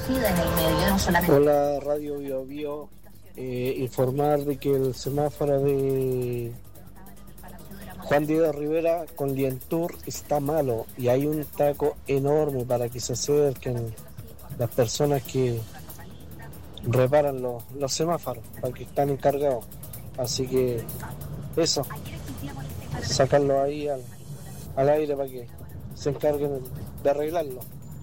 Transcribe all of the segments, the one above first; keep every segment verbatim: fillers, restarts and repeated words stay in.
establecida en el medio, no solamente... Hola, Radio Bio Bio. Eh, informar de que el semáforo de Juan Diego Rivera con Lientour está malo y hay un taco enorme para que se acerquen las personas que reparan los, los semáforos, para que están encargados. Así que eso, sacarlo ahí al, al aire para que se encarguen de arreglarlo.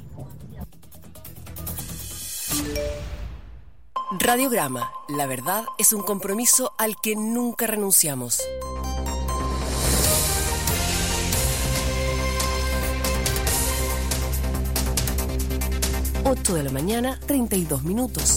Radiograma, la verdad es un compromiso al que nunca renunciamos. ocho de la mañana, treinta y dos minutos.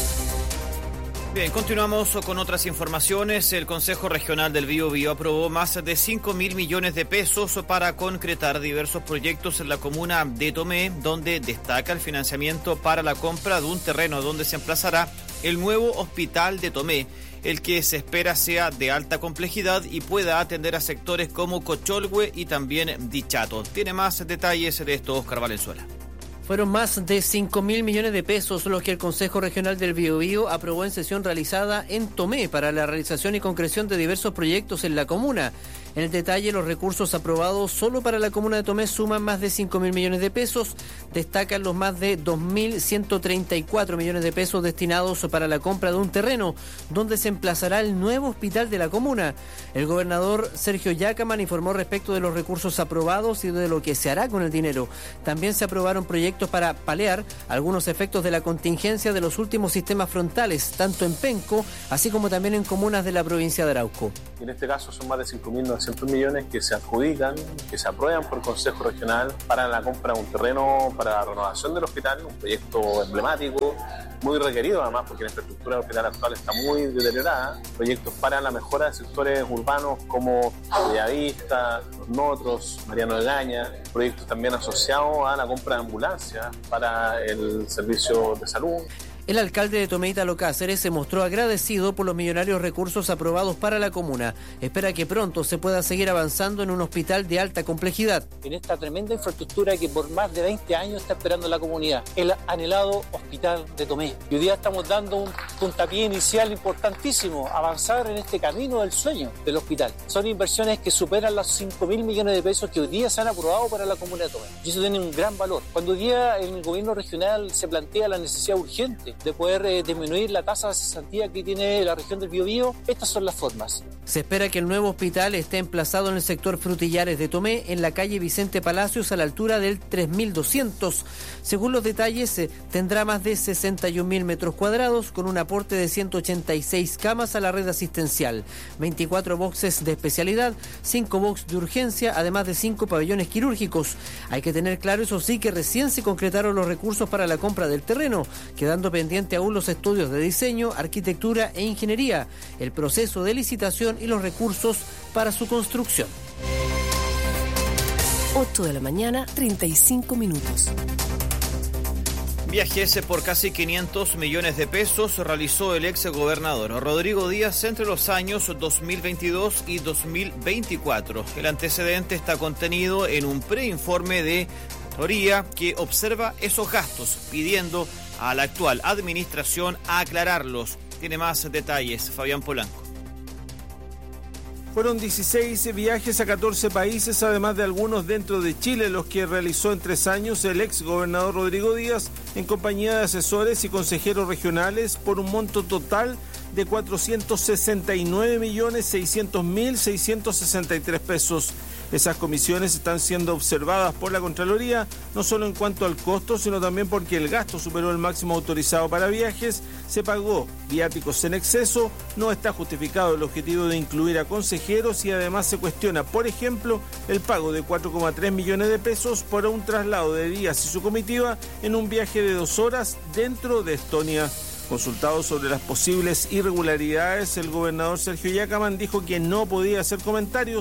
Bien, continuamos con otras informaciones. El Consejo Regional del Biobío aprobó más de cinco mil millones de pesos para concretar diversos proyectos en la comuna de Tomé, donde destaca el financiamiento para la compra de un terreno donde se emplazará el nuevo hospital de Tomé, el que se espera sea de alta complejidad y pueda atender a sectores como Cocholhue y también Dichato. Tiene más detalles de esto Oscar Valenzuela. Fueron más de cinco mil millones de pesos los que el Consejo Regional del Biobío aprobó en sesión realizada en Tomé para la realización y concreción de diversos proyectos en la comuna. En el detalle, los recursos aprobados solo para la comuna de Tomé suman más de cinco mil millones de pesos. Destacan los más de dos mil ciento treinta y cuatro millones de pesos destinados para la compra de un terreno donde se emplazará el nuevo hospital de la comuna. El gobernador Sergio Yacaman informó respecto de los recursos aprobados y de lo que se hará con el dinero. También se aprobaron proyectos para paliar algunos efectos de la contingencia de los últimos sistemas frontales, tanto en Penco, así como también en comunas de la provincia de Arauco. En este caso son más de cinco mil novecientos millones que se adjudican, que se aprueban por el Consejo Regional para la compra de un terreno para la renovación del hospital, un proyecto emblemático, muy requerido además porque la infraestructura del hospital actual está muy deteriorada, proyectos para la mejora de sectores urbanos como Bellavista, Los Notros, Mariano de Gaña, proyectos también asociados a la compra de ambulancias para el servicio de salud. El alcalde de Tomé, Ítalo Cáceres, se mostró agradecido por los millonarios recursos aprobados para la comuna. Espera que pronto se pueda seguir avanzando en un hospital de alta complejidad. En esta tremenda infraestructura que por más de veinte años está esperando la comunidad, el anhelado hospital de Tomé. Y hoy día estamos dando un puntapié inicial importantísimo, avanzar en este camino del sueño del hospital. Son inversiones que superan los cinco mil millones de pesos que hoy día se han aprobado para la comuna de Tomé. Y eso tiene un gran valor. Cuando hoy día el gobierno regional se plantea la necesidad urgente de poder eh, disminuir la tasa de cesantía que tiene la región del Biobío, estas son las formas. Se espera que el nuevo hospital esté emplazado en el sector Frutillares de Tomé, en la calle Vicente Palacios, a la altura del tres mil doscientos. Según los detalles, eh, tendrá más de sesenta y un mil metros cuadrados, con un aporte de ciento ochenta y seis camas a la red asistencial, veinticuatro boxes de especialidad, cinco boxes de urgencia, además de cinco pabellones quirúrgicos. Hay que tener claro, eso sí, que recién se concretaron los recursos para la compra del terreno, quedando pendiente aún los estudios de diseño, arquitectura e ingeniería, el proceso de licitación y los recursos para su construcción. ocho de la mañana, treinta y cinco minutos. Viajes por casi quinientos millones de pesos realizó el ex gobernador Rodrigo Díaz entre los años dos mil veintidós y dos mil veinticuatro. El antecedente está contenido en un preinforme de Procuraduría que observa esos gastos, pidiendo a la actual administración aclararlos. Tiene más detalles Fabián Polanco. Fueron dieciséis viajes a catorce países, además de algunos dentro de Chile, los que realizó en tres años el ex gobernador Rodrigo Díaz en compañía de asesores y consejeros regionales por un monto total de cuatrocientos sesenta y nueve millones seiscientos mil seiscientos sesenta y tres pesos. Esas comisiones están siendo observadas por la Contraloría, no solo en cuanto al costo, sino también porque el gasto superó el máximo autorizado para viajes, se pagó viáticos en exceso, no está justificado el objetivo de incluir a consejeros y además se cuestiona, por ejemplo, el pago de cuatro coma tres millones de pesos por un traslado de Díaz y su comitiva en un viaje de dos horas dentro de Estonia. Consultado sobre las posibles irregularidades, el gobernador Sergio Yacaman dijo que no podía hacer comentarios,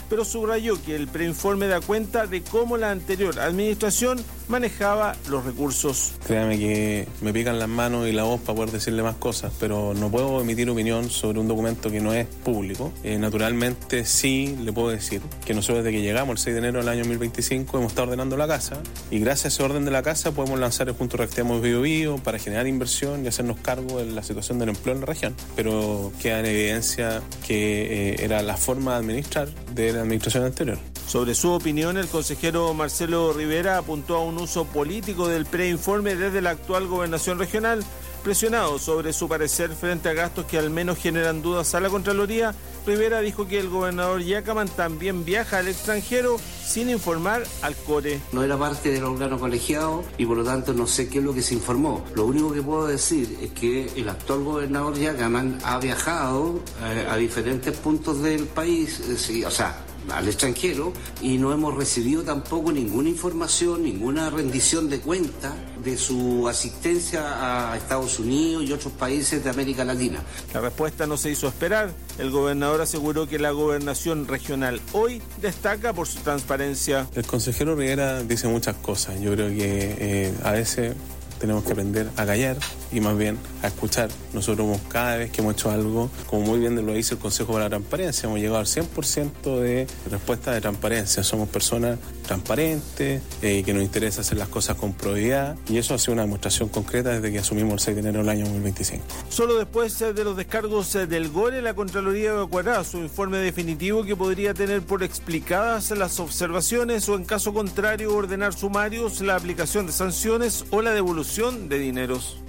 pero subrayó que el preinforme da cuenta de cómo la anterior administración manejaba los recursos. Créame que me pican las manos y la voz para poder decirle más cosas, pero no puedo emitir opinión sobre un documento que no es público. Eh, naturalmente sí le puedo decir que nosotros desde que llegamos el seis de enero del año dos mil veinticinco hemos estado ordenando la casa y gracias a ese orden de la casa podemos lanzar el Junto Reactivamos Bío Bío para generar inversión y hacernos cargo de la situación del empleo en la región. Pero queda en evidencia que eh, era la forma de administrar de la administración anterior. Sobre su opinión, el consejero Marcelo Rivera apuntó a un uso político del preinforme desde la actual gobernación regional. Presionado sobre su parecer frente a gastos que al menos generan dudas a la Contraloría, Rivera dijo que el gobernador Yacaman también viaja al extranjero sin informar al CORE. No era parte del órgano colegiado y por lo tanto no sé qué es lo que se informó. Lo único que puedo decir es que el actual gobernador Yacaman ha viajado a, a diferentes puntos del país, sí, o sea, al extranjero, y no hemos recibido tampoco ninguna información, ninguna rendición de cuenta de su asistencia a Estados Unidos y otros países de América Latina. La respuesta no se hizo esperar. El gobernador aseguró que la gobernación regional hoy destaca por su transparencia. El consejero Rivera dice muchas cosas. Yo creo que eh, a veces tenemos que aprender a callar y más bien a escuchar. Nosotros cada vez que hemos hecho algo, como muy bien lo dice el Consejo para la Transparencia, hemos llegado al cien por ciento de respuesta de transparencia. Somos personas transparentes y eh, que nos interesa hacer las cosas con probidad, y eso ha sido una demostración concreta desde que asumimos el seis de enero del año dos mil veinticinco. Solo después de los descargos del GORE, la Contraloría evacuará su informe definitivo que podría tener por explicadas las observaciones o en caso contrario ordenar sumarios, la aplicación de sanciones o la devolución de dineros.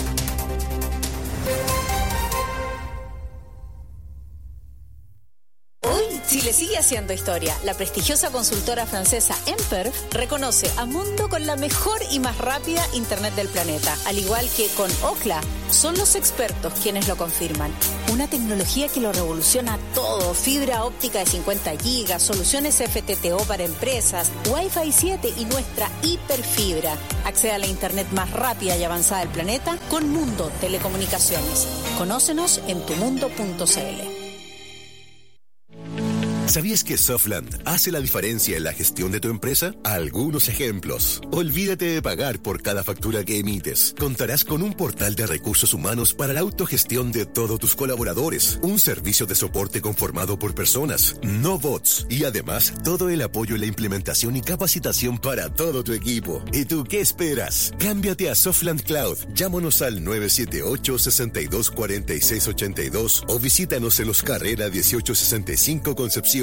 Chile sigue haciendo historia. La prestigiosa consultora francesa Emperf reconoce a Mundo con la mejor y más rápida internet del planeta. Al igual que con Ookla, son los expertos quienes lo confirman. Una tecnología que lo revoluciona todo. Fibra óptica de cincuenta gigas, soluciones F T T O para empresas, Wi-Fi siete y nuestra hiperfibra. Accede a la internet más rápida y avanzada del planeta con Mundo Telecomunicaciones. Conócenos en tu mundo punto c l. ¿Sabías que Softland hace la diferencia en la gestión de tu empresa? Algunos ejemplos. Olvídate de pagar por cada factura que emites. Contarás con un portal de recursos humanos para la autogestión de todos tus colaboradores. Un servicio de soporte conformado por personas, no bots. Y además, todo el apoyo en la implementación y capacitación para todo tu equipo. ¿Y tú qué esperas? Cámbiate a Softland Cloud. Llámanos al nueve siete ocho, seis dos cuatro seis ocho dos o visítanos en Los Carrera dieciocho sesenta y cinco Concepción.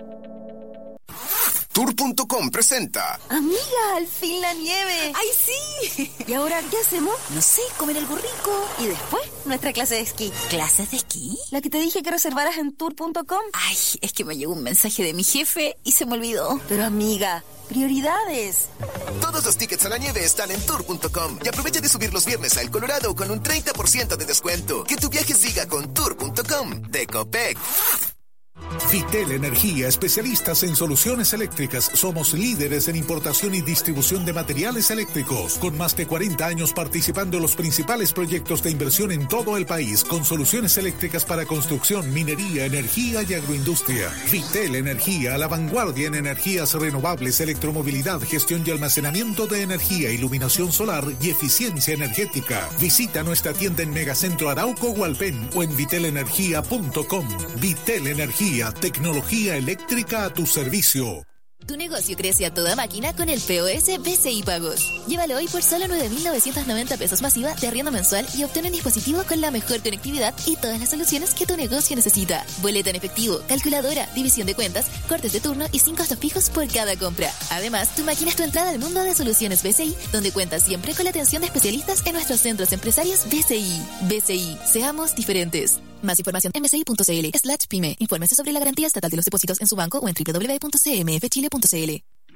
Tour punto com presenta. Amiga, al fin la nieve. ¡Ay, sí! ¿Y ahora qué hacemos? No sé, comer algo rico. Y después, nuestra clase de esquí. ¿Clases de esquí? La que te dije que reservaras en tour punto com. Ay, es que me llegó un mensaje de mi jefe y se me olvidó. Pero amiga, prioridades. Todos los tickets a la nieve están en tour punto com y aprovecha de subir los viernes a El Colorado con un treinta por ciento de descuento. Que tu viaje siga con tour punto com de Copec. Vitel Energía, especialistas en soluciones eléctricas. Somos líderes en importación y distribución de materiales eléctricos, con más de cuarenta años participando en los principales proyectos de inversión en todo el país, con soluciones eléctricas para construcción, minería, energía y agroindustria. Vitel Energía, a la vanguardia en energías renovables, electromovilidad, gestión y almacenamiento de energía, iluminación solar y eficiencia energética. Visita nuestra tienda en Megacentro Arauco Hualpén o en vitel energía punto com. Vitel Energía, tecnología eléctrica a tu servicio. Tu negocio crece a toda máquina con el P O S B C I Pagos. Llévalo hoy por solo nueve mil novecientos noventa pesos masiva de arriendo mensual y obtén un dispositivo con la mejor conectividad y todas las soluciones que tu negocio necesita. Boleta en efectivo, calculadora, división de cuentas, cortes de turno y sin costos fijos por cada compra. Además, tu máquina es tu entrada al mundo de soluciones B C I, donde cuentas siempre con la atención de especialistas en nuestros centros empresarios B C I. B C I, seamos diferentes. Más información en mci.cl slash pyme. Infórmese sobre la garantía estatal de los depósitos en su banco o en doble u doble u doble u punto c m f chile punto c l.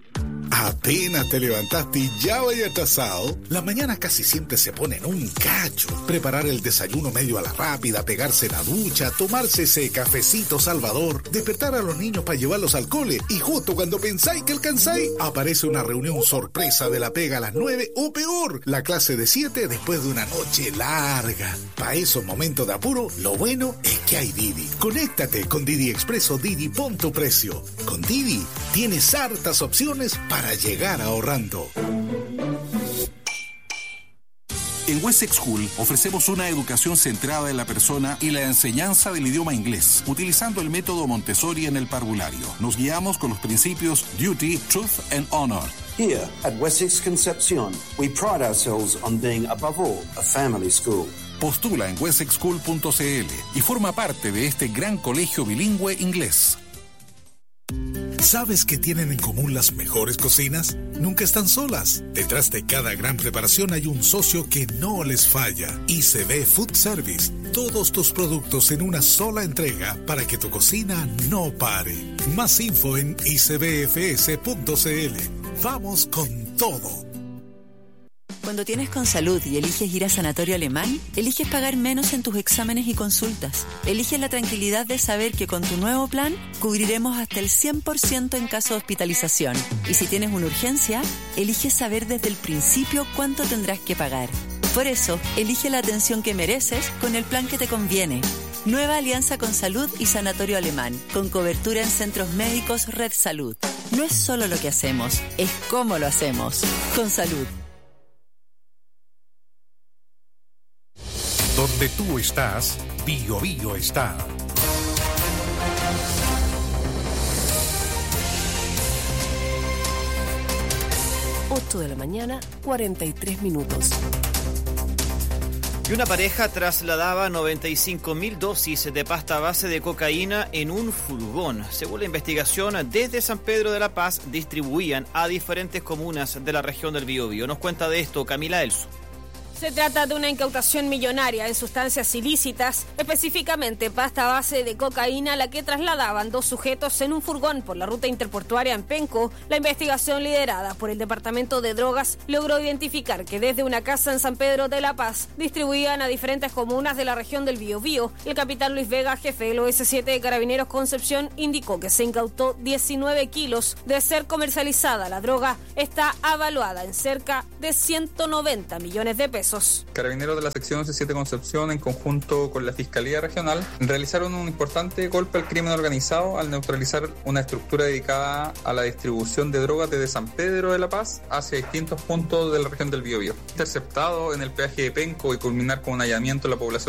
Apenas te levantaste y ya vaya atrasado. La mañana casi siempre se pone en un cacho. Preparar el desayuno medio a la rápida, pegarse la ducha, tomarse ese cafecito salvador, despertar a los niños para llevarlos al cole y justo cuando pensáis que alcanzáis, aparece una reunión sorpresa de la pega a las nueve o peor, la clase de siete después de una noche larga. Para esos momentos de apuro, lo bueno es que hay Didi. Conéctate con Didi Expreso Didi, pon tu precio. Con Didi tienes hartas opciones para llegar ahorrando. En Wessex School ofrecemos una educación centrada en la persona y la enseñanza del idioma inglés, utilizando el método Montessori en el parvulario. Nos guiamos con los principios Duty, Truth and Honor. Here at Wessex Concepcion, we pride ourselves on being above all a family school. Postula en wessex school punto c l y forma parte de este gran colegio bilingüe inglés. ¿Sabes qué tienen en común las mejores cocinas? Nunca están solas. Detrás de cada gran preparación hay un socio que no les falla. I C B Food Service. Todos tus productos en una sola entrega para que tu cocina no pare. Más info en i c b f s punto c l. Vamos con todo. Cuando tienes Consalud y eliges ir a Sanatorio Alemán, eliges pagar menos en tus exámenes y consultas. Eliges la tranquilidad de saber que con tu nuevo plan cubriremos hasta el cien por ciento en caso de hospitalización. Y si tienes una urgencia, eliges saber desde el principio cuánto tendrás que pagar. Por eso, elige la atención que mereces con el plan que te conviene. Nueva alianza Consalud y Sanatorio Alemán, con cobertura en centros médicos Red Salud. No es solo lo que hacemos, es cómo lo hacemos. Consalud. Donde tú estás, Bio Bio está. ocho de la mañana, cuarenta y tres minutos. Y una pareja trasladaba noventa y cinco mil dosis de pasta base de cocaína en un furgón. Según la investigación, desde San Pedro de la Paz distribuían a diferentes comunas de la región del Biobío. Nos cuenta de esto Camila Elso. Se trata de una incautación millonaria de sustancias ilícitas, específicamente pasta base de cocaína, la que trasladaban dos sujetos en un furgón por la ruta interportuaria en Penco. La investigación liderada por el Departamento de Drogas logró identificar que desde una casa en San Pedro de la Paz distribuían a diferentes comunas de la región del Biobío. El capitán Luis Vega, jefe del O S siete de Carabineros Concepción, indicó que se incautó diecinueve kilos. De ser comercializada, la droga está avaluada en cerca de ciento noventa millones de pesos. Carabineros de la sección O S siete Concepción, en conjunto con la Fiscalía Regional, realizaron un importante golpe al crimen organizado al neutralizar una estructura dedicada a la distribución de drogas desde San Pedro de la Paz hacia distintos puntos de la región del Biobío. Interceptado en el peaje de Penco y culminar con un allanamiento en la población